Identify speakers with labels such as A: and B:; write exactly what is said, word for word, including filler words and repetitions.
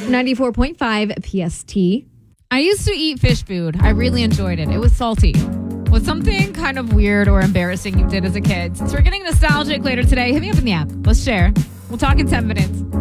A: ninety-four point five P S T.
B: I used to eat fish food. I really enjoyed it. It was salty. What's something kind of weird or embarrassing you did as a kid? Since we're getting nostalgic later today, hit me up in the app. Let's share. We'll talk in ten minutes.